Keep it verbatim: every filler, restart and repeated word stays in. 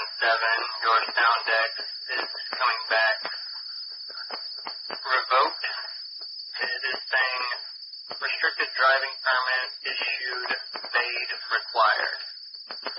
seven, your Soundex is coming back revoked. It is saying restricted driving permit issued, paid, required.